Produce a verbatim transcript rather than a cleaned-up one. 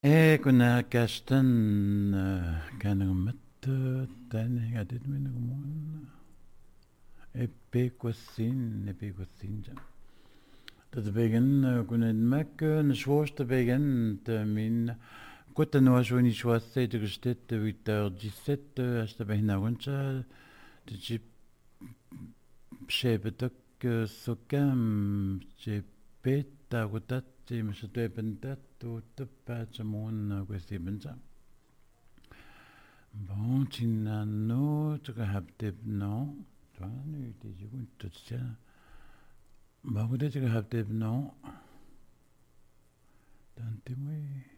إيه كنا كاشتن كان غمت تاني قاعدين من غمون إبي كوسين إبي كوسين جا تتبين كنا نمك نشوش تبين تمين كنت نواجهني شو السيد رشتت ويتر جيست أشتبهنا ونشا تجيب بشيبتك سكام جيبت تاغوتات مش تبنتات وتبع جمون كوسي بنجا Bon, tu n'as notre habdebno. Toi, nu te jigun tutsa. Bah, vous êtes habdebno. Tante moi.